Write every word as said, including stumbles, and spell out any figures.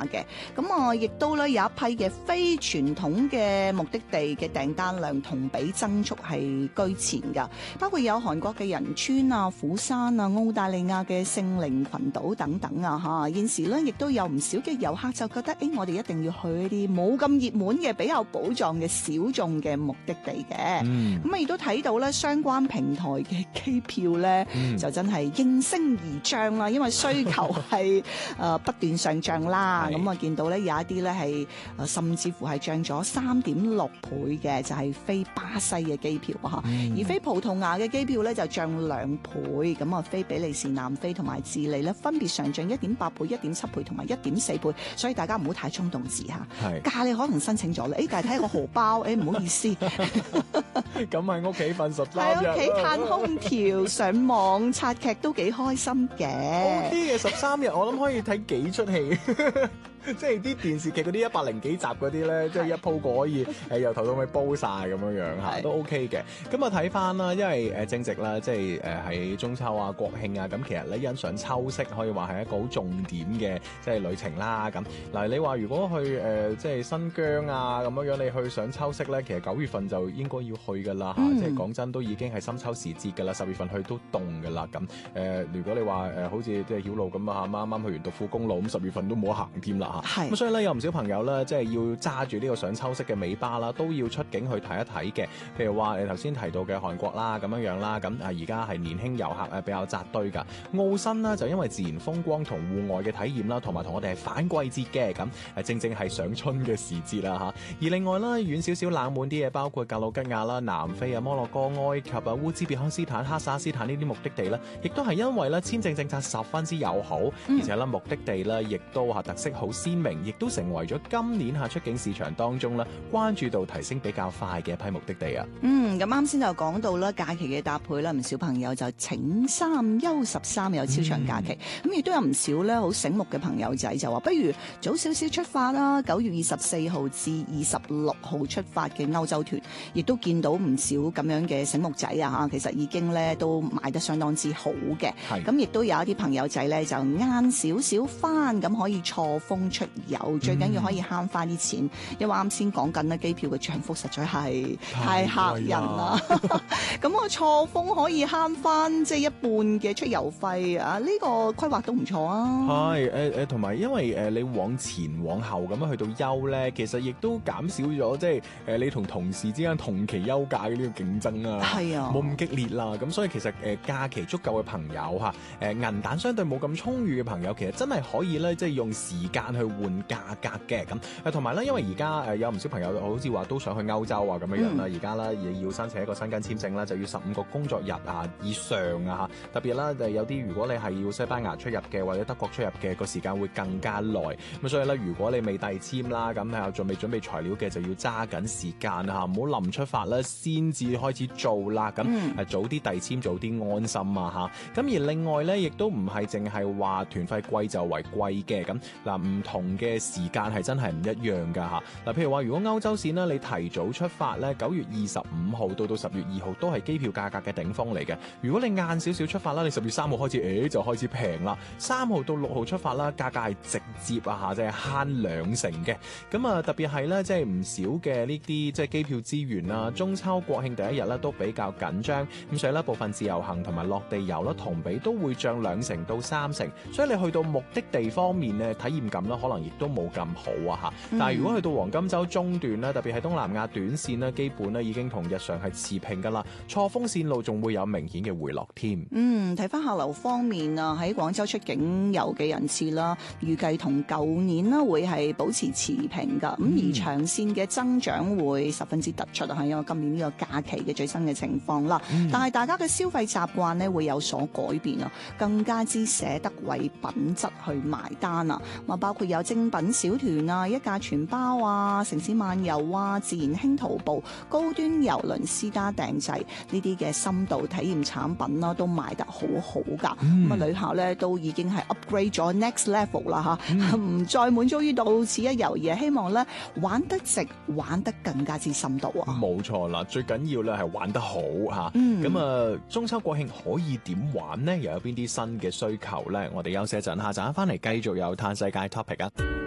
下嘅。咁啊，亦都咧有一批嘅非傳統嘅目的地嘅訂單量同比增速係居前㗎，包括有韓國嘅仁川啊、釜山啊、澳大利亞嘅聖靈群島等等啊嚇。現時咧亦都有唔少嘅遊客就覺得，誒、欸、我哋一定要去一啲冇咁熱門嘅比較寶藏嘅小眾嘅目的地嘅。咁啊亦都睇到咧相關平台嘅機票咧、嗯、就真係應聲而漲啦，因為需求係誒不斷上漲啦。咁啊見到咧有一啲咧係誒甚至乎係漲咗三點六倍嘅，就係、是、飛巴西嘅機票啊、嗯、而飛葡萄牙嘅機票咧就漲兩倍，咁啊飛比利時、南非同埋智利咧分別上漲一點八倍、一點七倍同埋一點四倍，所以大家唔好太衝動字嚇。假你可能申請咗啦，誒但係睇下個荷包，誒唔好意思。 咁喺屋企瞓十三日， 喺屋企嘆空調、上網刷劇都幾開心嘅。 O K 嘅十三日，我諗可以睇幾出戲。即係啲電視劇嗰啲一百零幾集嗰啲咧，即係一鋪過可以誒由頭到尾煲晒咁樣樣嚇，都 OK 嘅。咁啊睇翻啦，因為誒正值啦，即係誒喺中秋啊、國慶啊，咁其實咧欣賞秋色可以話係一個好重點嘅即係旅程啦。咁嗱，你話如果去誒、呃、即係新疆啊咁樣樣，你去賞秋色咧，其實九月份就應該要去噶啦嚇。即係講真，都已經係深秋時節噶啦，十月份去都凍噶啦。咁誒、呃，如果你話誒、呃、好似即係曉路咁啊，啱啱去完獨富公路，咁十月份都冇得行添啦。係咁，所以咧有唔少朋友咧，即係要揸住呢個賞秋色嘅尾巴啦，都要出境去睇一睇嘅。譬如話你頭先提到嘅韓國啦，咁樣樣啦，咁啊而家係年輕遊客誒比較紮堆噶。澳新呢，就因為自然風光同戶外嘅體驗啦，同埋同我哋係反季節嘅，咁誒正正係上春嘅時節啦吓。而另外啦，遠少少冷門啲嘅，包括格魯吉亞啦、南非啊、摩洛哥、埃及啊、烏茲別克斯坦、哈薩斯坦呢啲目的地咧，亦都係因為咧簽證政策十分之友好，嗯、而且咧目的地咧亦都係特色好鮮明。亦都成為咗今年下出境市場當中啦，關注度提升比較快嘅一批目的地啊。 嗯，咁啱先就講到啦，假期嘅搭配啦，唔少朋友就請三休十三有超長假期，咁亦都有唔少咧好醒目嘅朋友仔就話，不如早少少出發啦，九月二十四號至二十六號出發嘅歐洲團，亦都見到唔少咁樣嘅醒目仔啊，其實已經咧都買得相當之好嘅。咁亦都有一啲朋友仔咧就晏少少翻，咁可以錯峰出有最緊要可以慳翻啲錢，嗯、因為啱先講緊咧機票嘅漲幅實在係太嚇人啦。咁我錯峰可以慳翻即係一半嘅出遊費啊！呢、呢個規劃都唔錯啊。 係誒誒，同、呃、埋因為誒、呃、你往前往後咁樣去到休咧，其實亦都減少咗即係誒、呃、你同同事之間同期休假嘅呢個競爭啊。係啊，冇咁激烈啦。咁所以其實誒、呃、假期足夠嘅朋友嚇，誒銀彈相對冇咁充裕嘅朋友，其實真係可以咧，即係用時間去換價格嘅咁。誒同埋咧，因為而家誒有唔少朋友好似話都想去歐洲啊咁樣樣啦，而家咧亦要申請一個申根簽證啦，就要十五個工作日啊以上啊嚇。特別啦，就有啲如果你係要西班牙出入嘅或者德國出入嘅，個時間會更加耐。咁所以咧，如果你未遞簽啦，咁係仲未準備材料嘅，就要揸緊時間嚇，唔好臨出發咧先至開始做啦。咁誒、嗯、早啲遞簽，早啲安心啊嚇。咁而另外咧，亦都唔係淨係話團費貴就為貴嘅。咁嗱，唔同嘅時間係真係唔一樣㗎嚇。嗱，譬如話如果歐洲線呢，你提早出發咧，九月二十五號到到十月二號都係機票價格嘅頂峰嚟嘅。如果你晏少少出發啦，你十月三號開始，誒、欸、就開始平啦。三號到六號出發啦，價格係直接啊嚇，即係慳兩成嘅。咁啊，特別係咧，即係唔少嘅呢啲即係機票資源啊，中秋國慶第一日咧都比較緊張，咁所以咧部分自由行同埋落地遊啦，同比都會漲兩成到三成。所以你去到目的地方面咧，體驗感啦，可能亦都冇咁好啊嚇。嗯、但係如果去到黃金週中段咧，特別係東南亞短線咧，基本咧已經同日常係持平噶啦，錯峰線路仲會有明顯嘅回落添。 嗯，睇翻客流方面啊，喺廣州出境遊嘅人次啦，預計同舊年啦會係保持持平噶。咁、嗯、而長線嘅增長會十分之突出啊，因為今年呢個假期嘅最新嘅情況啦。嗯、但係大家嘅消費習慣咧會有所改變啊，更加之捨得為品質去埋單啊。咁啊，包括有精品小團啊、一價全包啊、城市漫遊啊、自然輕徒步、高端郵輪私家訂製呢啲嘅深度體驗產品啦，都賣得好好噶。咁啊、嗯，旅客咧都已經係 upgrade 咗 next level 啦吓，唔、嗯、再滿足於到此一遊，而係希望咧玩得值、玩得更加之深度啊！ 冇錯啦，最緊要咧係玩得好吓。咁啊、嗯，中秋國慶可以點玩呢？又有邊啲新嘅需求咧？我哋休息一陣，下陣翻嚟繼續有嘆世界 topic 啊！